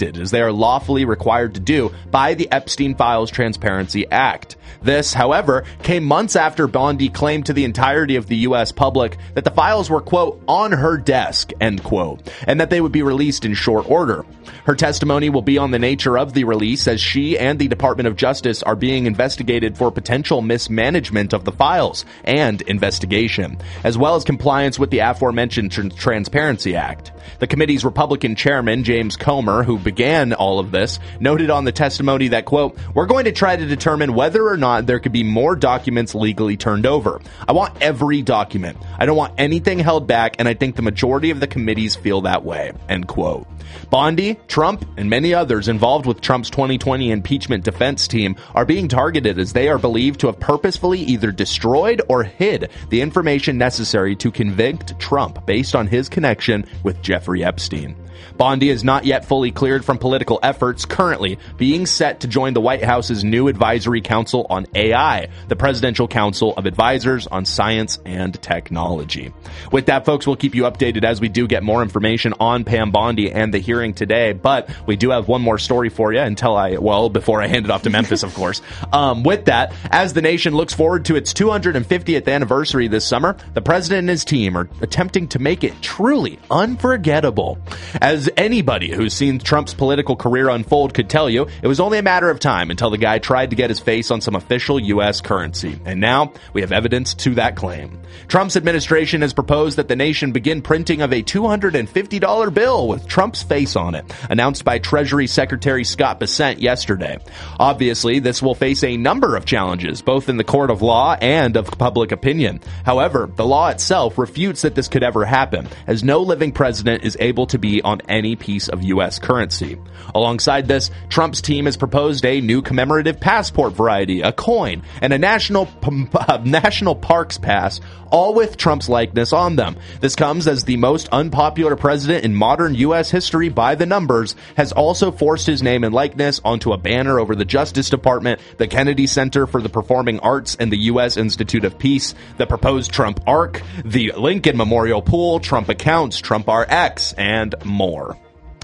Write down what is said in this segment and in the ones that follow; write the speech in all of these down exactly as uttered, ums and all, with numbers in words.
redacted, as they are lawfully required to do by the Epstein Files Transparency Act. This, however, came months after Bondi claimed to the entirety of the U S public that the files were, quote, on her desk, end quote, and that they would be released in short order. Her testimony will be on the nature of the release, as she and the Department of Justice are being investigated for potential mismanagement of the files and investigation, as well as compliance with the aforementioned Tr- Transparency Act. The committee's Republican chairman, James Comer, who began all of this, noted on the testimony that, quote, we're going to try to determine whether or not there could be more documents legally turned over. I want every document. I don't want anything held back, and I think the majority of the committees feel that way, end quote. Bondi, Trump, and many others involved with Trump's twenty twenty impeachment defense team are being targeted, as they are believed to have purposefully either destroyed or hid the information necessary to convict Trump based on his connection with Jeffrey Epstein. Bondi is not yet fully cleared from political efforts, currently being set to join the White House's new Advisory Council on A I, the Presidential Council of Advisors on Science and Technology. With that, folks, we'll keep you updated as we do get more information on Pam Bondi and the hearing today, but we do have one more story for you until I, well, before I hand it off to Memphis, of course. Um, with that, as the nation looks forward to its two hundred fiftieth anniversary this summer, the president and his team are attempting to make it truly unforgettable. As anybody who's seen Trump's political career unfold could tell you, it was only a matter of time until the guy tried to get his face on some official U S currency. And now we have evidence to that claim. Trump's administration has proposed that the nation begin printing of a two hundred fifty dollar bill with Trump's face on it, announced by Treasury Secretary Scott Bessent yesterday. Obviously, this will face a number of challenges, both in the court of law and of public opinion. However, the law itself refutes that this could ever happen, as no living president is able to be on any piece of U S currency. Alongside this, Trump's team has proposed a new commemorative passport variety, a coin, and a national p- p- national parks pass, all with Trump's likeness on them. This comes as the most unpopular president in modern U S history by the numbers has also forced his name and likeness onto a banner over the Justice Department, the Kennedy Center for the Performing Arts, and the U S Institute of Peace, the proposed Trump Arc, the Lincoln Memorial Pool, Trump accounts, Trump R X, and more.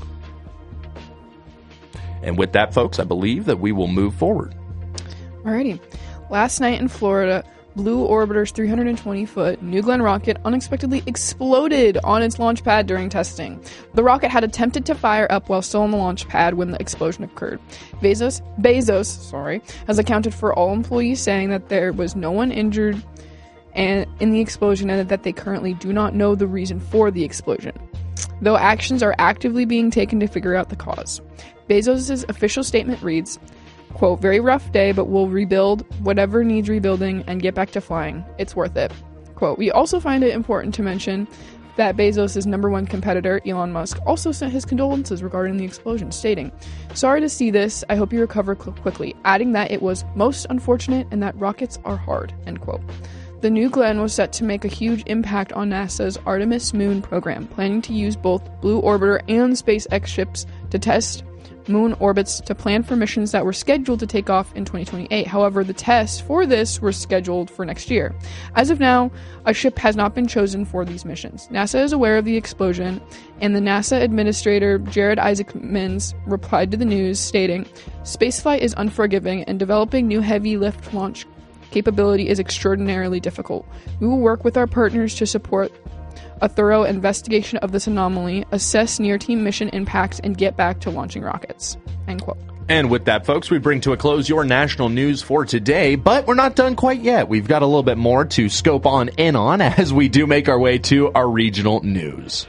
And with that, folks, I believe that we will move forward. Alrighty. Last night in Florida, Blue Orbiter's three hundred twenty foot New Glenn rocket unexpectedly exploded on its launch pad during testing. The rocket had attempted to fire up while still on the launch pad when the explosion occurred. Bezos, Bezos, sorry, has accounted for all employees, saying that there was no one injured and in the explosion, and that they currently do not know the reason for the explosion, though actions are actively being taken to figure out the cause. Bezos' official statement reads, quote, very rough day, but we'll rebuild whatever needs rebuilding and get back to flying. It's worth it. Quote, we also find it important to mention that Bezos' number one competitor, Elon Musk, also sent his condolences regarding the explosion, stating, sorry to see this, I hope you recover qu- quickly, adding that it was most unfortunate and that rockets are hard, end quote. The New Glenn was set to make a huge impact on NASA's Artemis moon program, planning to use both Blue Orbiter and SpaceX ships to test moon orbits to plan for missions that were scheduled to take off in twenty twenty-eight. However, the tests for this were scheduled for next year. As of now, a ship has not been chosen for these missions. NASA is aware of the explosion, and the NASA administrator Jared Isaacmans replied to the news, stating, spaceflight is unforgiving, and developing new heavy lift launch capability is extraordinarily difficult. We will work with our partners to support a thorough investigation of this anomaly, assess near-team mission impacts, and get back to launching rockets. End quote. And with that, folks, we bring to a close your national news for today, but we're not done quite yet. We've got a little bit more to scope on in on as we do make our way to our regional news.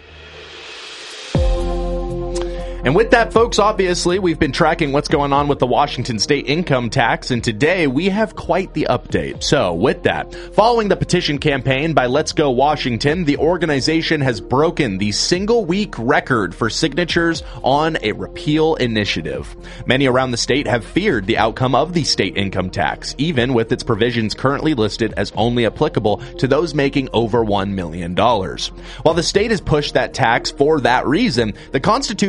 And with that, folks, obviously, we've been tracking what's going on with the Washington state income tax, and today we have quite the update. So, with that, following the petition campaign by Let's Go Washington, the organization has broken the single-week record for signatures on a repeal initiative. Many around the state have feared the outcome of the state income tax, even with its provisions currently listed as only applicable to those making over one million dollars. While the state has pushed that tax for that reason, the constitutional standard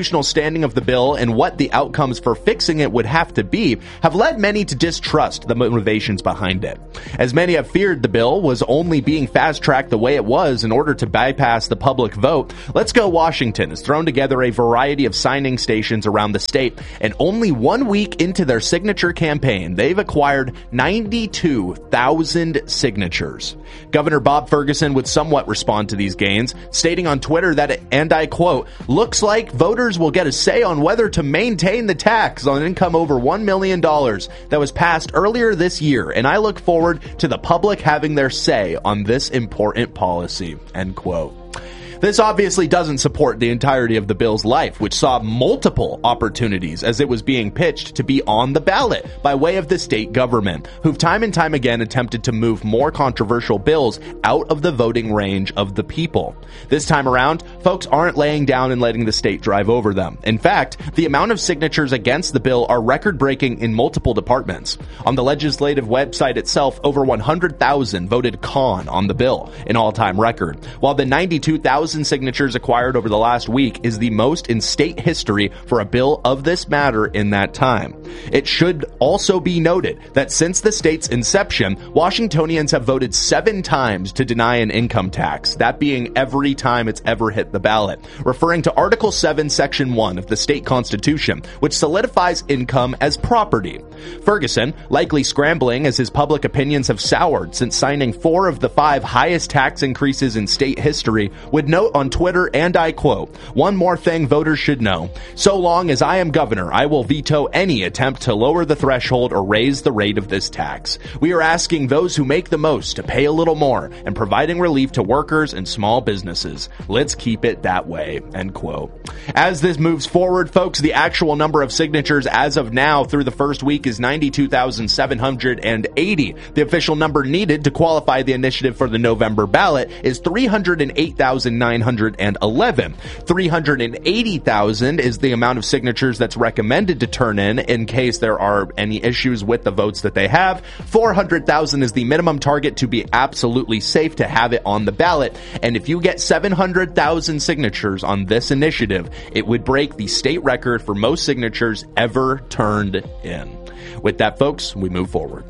understanding of the bill and what the outcomes for fixing it would have to be have led many to distrust the motivations behind it. As many have feared the bill was only being fast-tracked the way it was in order to bypass the public vote, Let's Go Washington has thrown together a variety of signing stations around the state, and only one week into their signature campaign, they've acquired ninety-two thousand signatures. Governor Bob Ferguson would somewhat respond to these gains, stating on Twitter that, and I quote, "Looks like voters will get a say on whether to maintain the tax on income over one million dollars that was passed earlier this year, and I look forward to the public having their say on this important policy," end quote. This obviously doesn't support the entirety of the bill's life, which saw multiple opportunities as it was being pitched to be on the ballot by way of the state government, who've time and time again attempted to move more controversial bills out of the voting range of the people. This time around, folks aren't laying down and letting the state drive over them. In fact, the amount of signatures against the bill are record-breaking in multiple departments. On the legislative website itself, over one hundred thousand voted con on the bill, an all-time record, while the ninety-two thousand signatures acquired over the last week is the most in state history for a bill of this matter in that time. It should also be noted that since the state's inception, Washingtonians have voted seven times to deny an income tax, that being every time it's ever hit the ballot, referring to Article seven, Section one of the state constitution, which solidifies income as property. Ferguson, likely scrambling as his public opinions have soured since signing four of the five highest tax increases in state history, would note on Twitter, and I quote, "One more thing voters should know. So long as I am governor, I will veto any attempt to lower the threshold or raise the rate of this tax. We are asking those who make the most to pay a little more and providing relief to workers and small businesses. Let's keep it that way," end quote. As this moves forward, folks, the actual number of signatures as of now through the first week is ninety-two thousand seven hundred eighty. The official number needed to qualify the initiative for the November ballot is three hundred eight thousand nine hundred eleven. three hundred eighty thousand is the amount of signatures that's recommended to turn in in case there are any issues with the votes that they have. four hundred thousand is the minimum target to be absolutely safe to have it on the ballot. And if you get seven hundred thousand signatures on this initiative, it would break the state record for most signatures ever turned in. With that, folks, we move forward.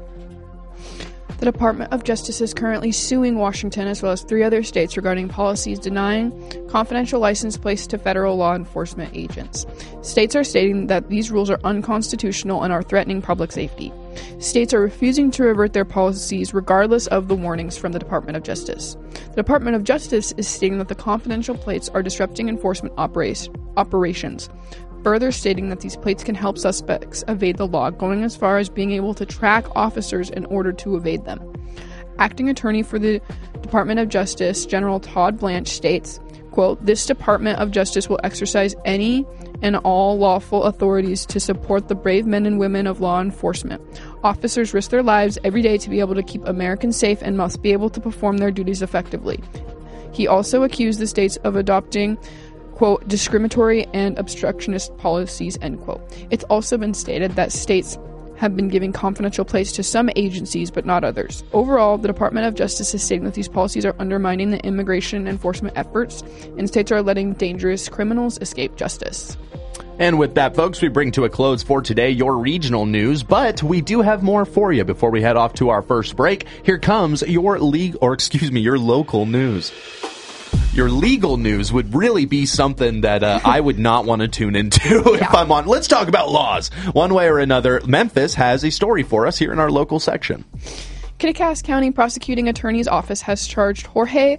The Department of Justice is currently suing Washington as well as three other states regarding policies denying confidential license plates to federal law enforcement agents. States are stating that these rules are unconstitutional and are threatening public safety. States are refusing to revert their policies regardless of the warnings from the Department of Justice. The Department of Justice is stating that the confidential plates are disrupting enforcement opera- operations. Further stating that these plates can help suspects evade the law, going as far as being able to track officers in order to evade them. Acting Attorney for the Department of Justice, General Todd Blanche, states, quote, "This Department of Justice will exercise any and all lawful authorities to support the brave men and women of law enforcement. Officers risk their lives every day to be able to keep Americans safe and must be able to perform their duties effectively." He also accused the states of adopting, quote, "discriminatory and obstructionist policies," end quote. It's also been stated that states have been giving confidential plates to some agencies but not others. Overall, the Department of Justice is stating that these policies are undermining the immigration enforcement efforts, and states are letting dangerous criminals escape justice. And with that, folks, we bring to a close for today your regional news, but we do have more for you before we head off to our first break. Here comes your league, or excuse me, your local news. Your legal news would really be something that uh, I would not want to tune into if yeah. I'm on. Let's talk about laws. One way or another, Memphis has a story for us here in our local section. Kittitas County Prosecuting Attorney's Office has charged Jorge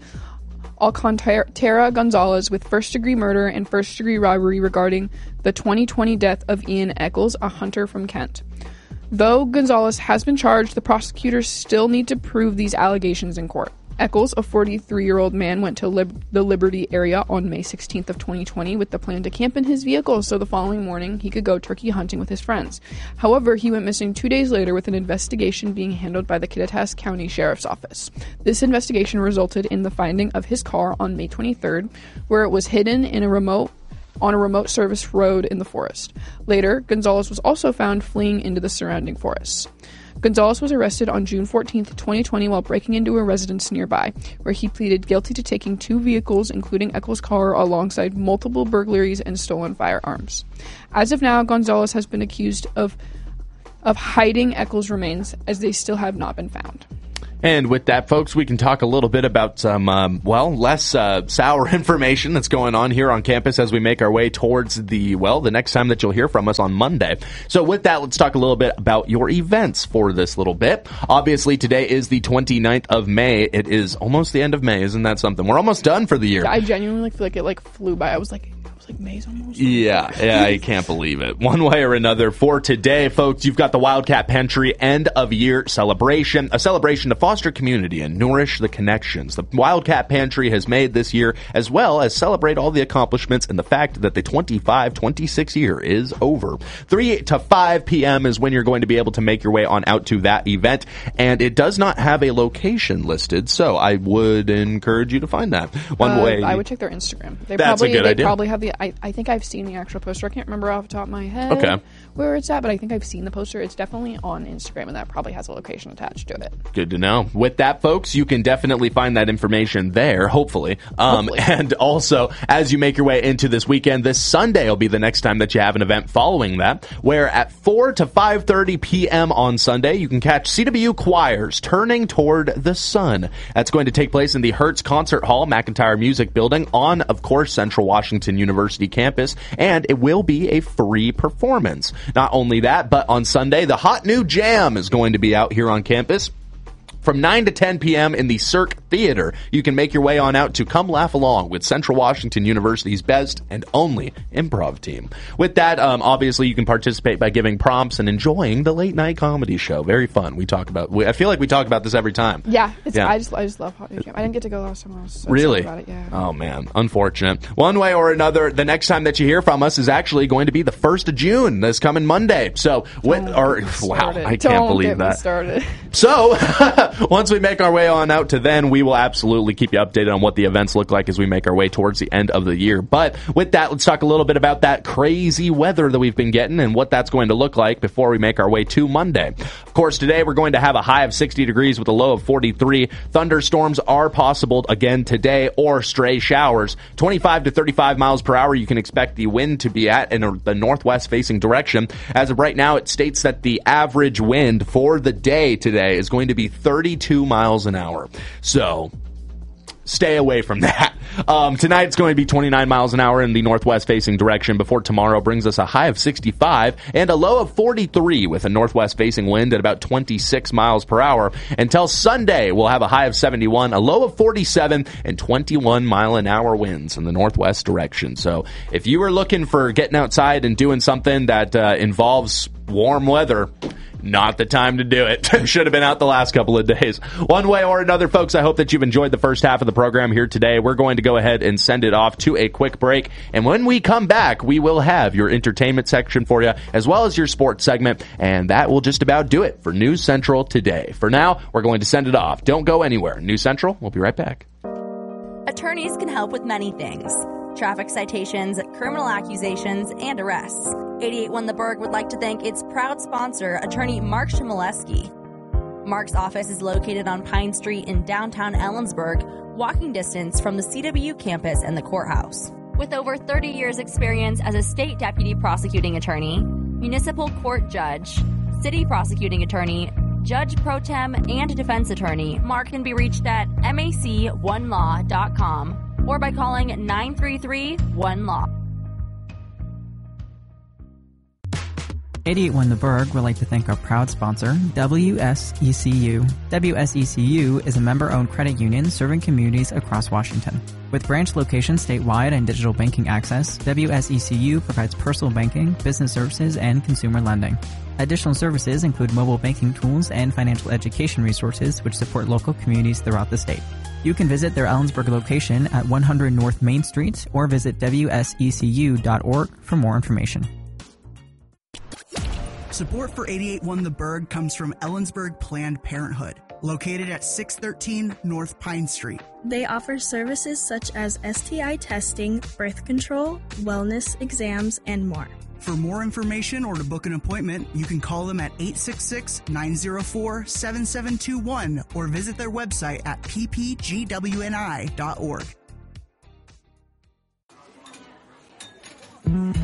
Alcantara Gonzalez with first-degree murder and first-degree robbery regarding the twenty twenty death of Ian Eccles, a hunter from Kent. Though Gonzalez has been charged, the prosecutors still need to prove these allegations in court. Eccles, a forty-three-year-old man, went to Lib- the Liberty area on May sixteenth of twenty twenty with the plan to camp in his vehicle so the following morning he could go turkey hunting with his friends. However, he went missing two days later with an investigation being handled by the Kittitas County Sheriff's Office. This investigation resulted in the finding of his car on May twenty-third, where it was hidden in a remote on a remote service road in the forest. Later, Gonzalez was also found fleeing into the surrounding forest. Gonzalez was arrested on June fourteenth, twenty twenty while breaking into a residence nearby, where he pleaded guilty to taking two vehicles, including Eccles' car, alongside multiple burglaries and stolen firearms. As of now, Gonzalez has been accused of of hiding Eccles' remains, as they still have not been found. And with that, folks, we can talk a little bit about some, um, well, less uh, sour information that's going on here on campus as we make our way towards the, well, the next time that you'll hear from us on Monday. So with that, let's talk a little bit about your events for this little bit. Obviously, today is the twenty-ninth of May. It is almost the end of May. Isn't that something? We're almost done for the year. I genuinely feel like it like flew by. I was like... Like May's almost. Yeah, yeah, I can't believe it. One way or another, for today, folks, you've got the Wildcat Pantry end of year celebration, a celebration to foster community and nourish the connections the Wildcat Pantry has made this year, as well as celebrate all the accomplishments and the fact that the twenty-five twenty-six year is over. three to five p.m. is when you're going to be able to make your way on out to that event, and it does not have a location listed, so I would encourage you to find that. One uh, way, I would check their Instagram. They That's probably, a good they idea. probably have the. I, I think I've seen the actual poster. I can't remember off the top of my head Okay. where it's at, but I think I've seen the poster. It's definitely on Instagram, and that probably has a location attached to it. Good to know. With that, folks, you can definitely find that information there, hopefully. Um, hopefully. And also, as you make your way into this weekend, this Sunday will be the next time that you have an event following that, where at four to five thirty p.m. on Sunday, you can catch C W Choirs Turning Toward the Sun. That's going to take place in the Hertz Concert Hall, McIntyre Music Building, on, of course, Central Washington University campus, and it will be a free performance. Not only that, but on Sunday, the Hot New Jam is going to be out here on campus. From nine to ten p.m. in the Cirque Theater, you can make your way on out to come laugh along with Central Washington University's best and only improv team. With that, um, obviously, you can participate by giving prompts and enjoying the late night comedy show. Very fun. We talk about. We, I feel like we talk about this every time. Yeah, it's, Yeah. I just I just love Hot New Jam. I didn't get to go last time. I was so Really? sad about it. Yeah. Oh man, unfortunate. One way or another, the next time that you hear from us is actually going to be the first of June, this coming Monday. So, with Don't or get me wow, started. I can't Don't believe get me that. started. So, once we make our way on out to then, we will absolutely keep you updated on what the events look like as we make our way towards the end of the year. But with that, let's talk a little bit about that crazy weather that we've been getting and what that's going to look like before we make our way to Monday. Of course, today we're going to have a high of sixty degrees with a low of forty-three. Thunderstorms are possible again today, or stray showers. twenty-five to thirty-five miles per hour you can expect the wind to be at in the northwest facing direction. As of right now, it states that the average wind for the day today is going to be thirty-two miles an hour. So, stay away from that. Um, tonight it's going to be twenty-nine miles an hour in the northwest facing direction before tomorrow brings us a high of sixty-five and a low of forty-three with a northwest facing wind at about twenty-six miles per hour. Until Sunday, we'll have a high of seventy-one, a low of forty-seven, and twenty-one mile an hour winds in the northwest direction. So if you are looking for getting outside and doing something that uh, involves warm weather, not the time to do it. Should have been out the last couple of days. One way or another, folks, I hope that you've enjoyed the first half of the program here today. We're going to go ahead and send it off to a quick break. And when we come back, we will have your entertainment section for you, as well as your sports segment. And that will just about do it for News Central today. For now, we're going to send it off. Don't go anywhere. News Central, we'll be right back. Attorneys can help with many things: traffic citations, criminal accusations, and arrests. eighty-eight one The Berg would like to thank its proud sponsor, attorney Mark Chmielewski. Mark's office is located on Pine Street in downtown Ellensburg, walking distance from the C W campus and the courthouse. With over thirty years experience as a state deputy prosecuting attorney, municipal court judge, city prosecuting attorney, judge pro tem, and defense attorney, Mark can be reached at M A C one law dot com or by calling nine three three one law. eighty-eight one The Berg would like to thank our proud sponsor, W S E C U. W S E C U is a member-owned credit union serving communities across Washington. With branch locations statewide and digital banking access, W S E C U provides personal banking, business services, and consumer lending. Additional services include mobile banking tools and financial education resources which support local communities throughout the state. You can visit their Ellensburg location at one hundred North Main Street or visit W S E C U dot org for more information. Support for eighty-eight one The Berg comes from Ellensburg Planned Parenthood, located at six thirteen North Pine Street. They offer services such as S T I testing, birth control, wellness exams, and more. For more information or to book an appointment, you can call them at eight six six, nine zero four, seven seven two one or visit their website at p p g w n i dot org.